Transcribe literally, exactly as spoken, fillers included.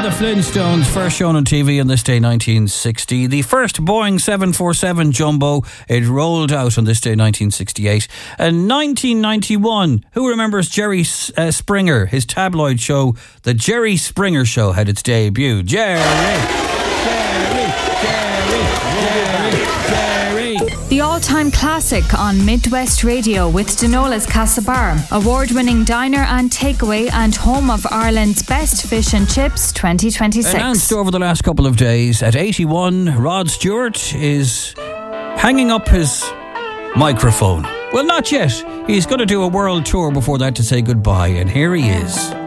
the Flintstones, first shown on T V on this day nineteen sixty. The first Boeing seven forty-seven Jumbo, it rolled out on this day nineteen sixty-eight. And nineteen ninety-one, who remembers Jerry uh, Springer? His tabloid show, The Jerry Springer Show, had its debut. Jerry! Jerry! Jerry! Jerry! Jerry! The all-time classic on Midwest Radio with Denola's Castlebar, award-winning diner and takeaway and home of Ireland's best fish and chips twenty twenty-six. Announced over the last couple of days, at eighty-one, Rod Stewart is hanging up his microphone. Well, not yet. He's going to do a world tour before that to say goodbye, and here he is.